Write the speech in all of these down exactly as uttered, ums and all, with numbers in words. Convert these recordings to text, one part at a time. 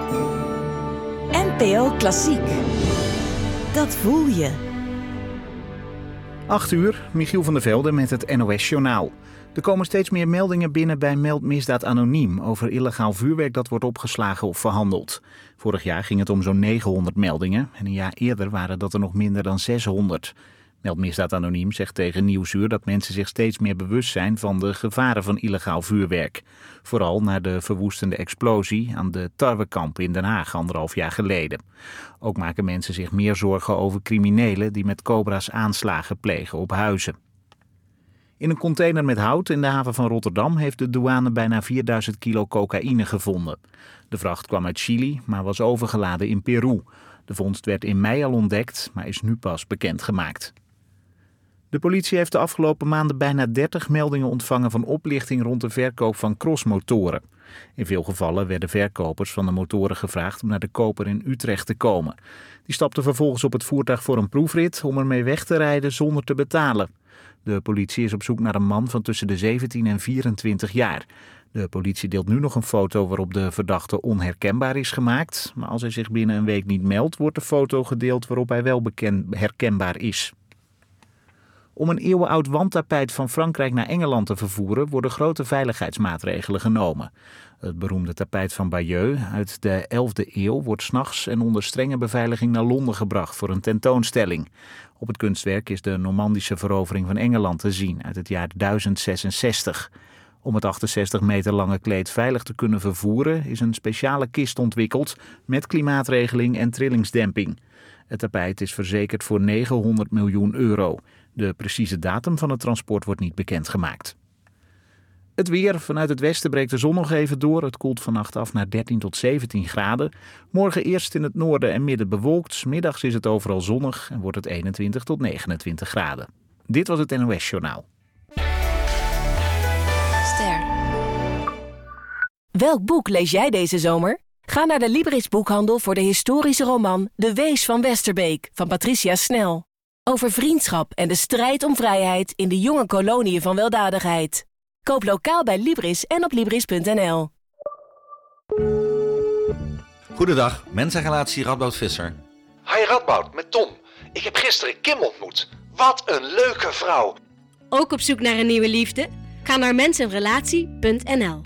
N P O Klassiek. Dat voel je. acht uur, Michiel van der Velde met het N O S-journaal. Er komen steeds meer meldingen binnen bij Meldmisdaad Anoniem over illegaal vuurwerk dat wordt opgeslagen of verhandeld. Vorig jaar ging het om zo'n negenhonderd meldingen en een jaar eerder waren dat er nog minder dan zeshonderd. Meldmisdaad Anoniem zegt tegen Nieuwsuur dat mensen zich steeds meer bewust zijn van de gevaren van illegaal vuurwerk. Vooral na de verwoestende explosie aan de Tarwekamp in Den Haag anderhalf jaar geleden. Ook maken mensen zich meer zorgen over criminelen die met cobra's aanslagen plegen op huizen. In een container met hout in de haven van Rotterdam heeft de douane bijna vierduizend kilo cocaïne gevonden. De vracht kwam uit Chili, maar was overgeladen in Peru. De vondst werd in mei al ontdekt, maar is nu pas bekendgemaakt. De politie heeft de afgelopen maanden bijna dertig meldingen ontvangen van oplichting rond de verkoop van crossmotoren. In veel gevallen werden verkopers van de motoren gevraagd om naar de koper in Utrecht te komen. Die stapten vervolgens op het voertuig voor een proefrit om ermee weg te rijden zonder te betalen. De politie is op zoek naar een man van tussen de zeventien en vierentwintig jaar. De politie deelt nu nog een foto waarop de verdachte onherkenbaar is gemaakt. Maar als hij zich binnen een week niet meldt, wordt de foto gedeeld waarop hij wel bekend, herkenbaar is. Om een eeuwenoud wandtapijt van Frankrijk naar Engeland te vervoeren worden grote veiligheidsmaatregelen genomen. Het beroemde tapijt van Bayeux uit de elfde eeuw wordt 's nachts en onder strenge beveiliging naar Londen gebracht voor een tentoonstelling. Op het kunstwerk is de Normandische verovering van Engeland te zien uit het jaar duizend zesenzestig. Om het achtenzestig meter lange kleed veilig te kunnen vervoeren is een speciale kist ontwikkeld met klimaatregeling en trillingsdemping. Het tapijt is verzekerd voor negenhonderd miljoen euro. De precieze datum van het transport wordt niet bekendgemaakt. Het weer. Vanuit het westen breekt de zon nog even door. Het koelt vannacht af naar dertien tot zeventien graden. Morgen eerst in het noorden en midden bewolkt. 's Middags is het overal zonnig en wordt het eenentwintig tot negenentwintig graden. Dit was het N O S-journaal. Ster. Welk boek lees jij deze zomer? Ga naar de Libris boekhandel voor de historische roman De Wees van Westerbeek van Patricia Snel. Over vriendschap en de strijd om vrijheid in de jonge koloniën van weldadigheid. Koop lokaal bij Libris en op libris punt n l. Goedendag, mensenrelatie Radboud Visser. Hi Radboud, met Tom. Ik heb gisteren Kim ontmoet. Wat een leuke vrouw. Ook op zoek naar een nieuwe liefde? Ga naar mensenrelatie punt n l.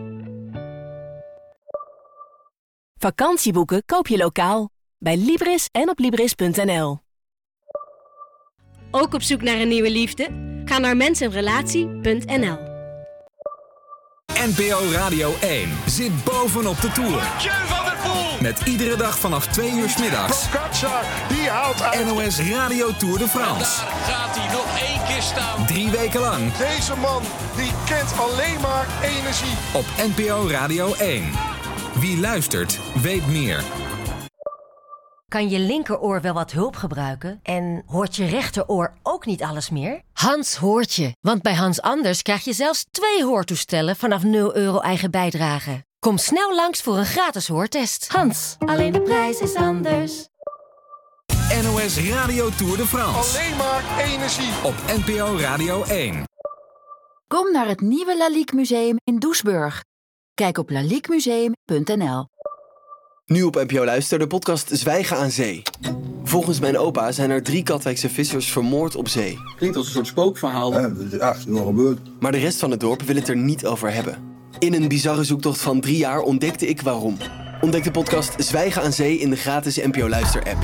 Vakantieboeken koop je lokaal bij Libris en op libris punt n l. Ook op zoek naar een nieuwe liefde? Ga naar mensenrelatie punt n l. N P O Radio één zit bovenop de Tour. Met iedere dag vanaf twee uur 's middags. Die haalt uit. N O S Radio Tour de France. Daar gaat hij nog één keer staan. Drie weken lang. Deze man die kent alleen maar energie. Op N P O Radio één. Wie luistert, weet meer. Kan je linkeroor wel wat hulp gebruiken? En hoort je rechteroor ook niet alles meer? Hans hoort je, want bij Hans Anders krijg je zelfs twee hoortoestellen vanaf nul euro eigen bijdrage. Kom snel langs voor een gratis hoortest. Hans, alleen de prijs is anders. N O S Radio Tour de France. Alleen maar energie. Op N P O Radio één. Kom naar het nieuwe Lalique Museum in Doesburg. Kijk op lalique museum punt n l. Nu op N P O Luister, de podcast Zwijgen aan Zee. Volgens mijn opa zijn er drie Katwijkse vissers vermoord op zee. Klinkt als een soort spookverhaal. Ja, dat is echt nog gebeurd. Maar de rest van het dorp wil het er niet over hebben. In een bizarre zoektocht van drie jaar ontdekte ik waarom. Ontdek de podcast Zwijgen aan Zee in de gratis N P O Luister app.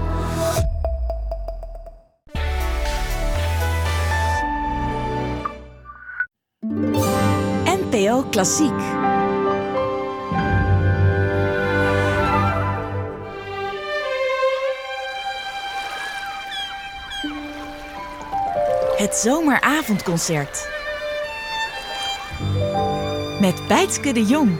N P O Klassiek. Het zomeravondconcert. Met Bijtske de Jong.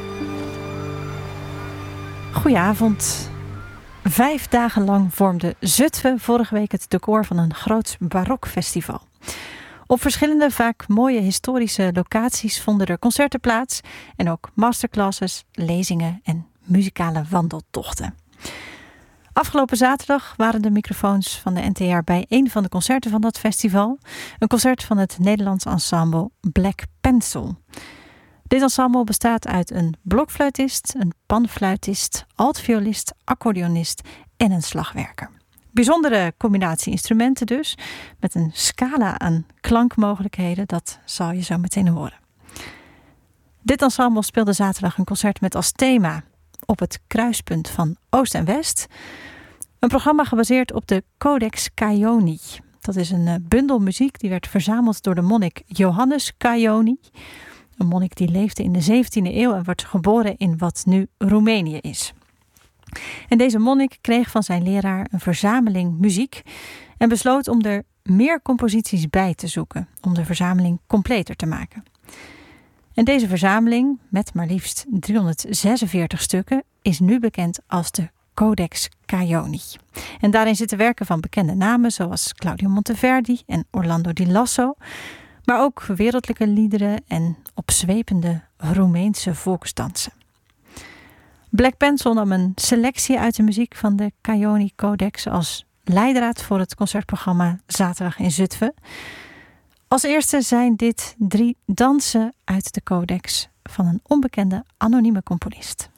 Goedenavond. Vijf dagen lang vormde Zutphen vorige week het decor van een groot barokfestival. Op verschillende, vaak mooie historische locaties vonden er concerten plaats en ook masterclasses, lezingen en muzikale wandeltochten. Afgelopen zaterdag waren de microfoons van de N T R bij een van de concerten van dat festival. Een concert van het Nederlands ensemble Black Pencil. Dit ensemble bestaat uit een blokfluitist, een panfluitist, altviolist, accordeonist en een slagwerker. Bijzondere combinatie instrumenten dus, met een scala aan klankmogelijkheden, dat zal je zo meteen horen. Dit ensemble speelde zaterdag een concert met als thema Op het kruispunt van Oost en West. Een programma gebaseerd op de Codex Caioni. Dat is een bundel muziek die werd verzameld door de monnik Johannes Caioni. Een monnik die leefde in de zeventiende eeuw en werd geboren in wat nu Roemenië is. En deze monnik kreeg van zijn leraar een verzameling muziek en besloot om er meer composities bij te zoeken, om de verzameling completer te maken. En deze verzameling, met maar liefst driehonderdzesenveertig stukken, is nu bekend als de Codex Caioni. En daarin zitten werken van bekende namen zoals Claudio Monteverdi en Orlando di Lasso, maar ook wereldlijke liederen en opzwepende Roemeense volksdansen. Black Pencil nam een selectie uit de muziek van de Caioni Codex als leidraad voor het concertprogramma zaterdag in Zutphen. Als eerste zijn dit drie dansen uit de Codex van een onbekende anonieme componist.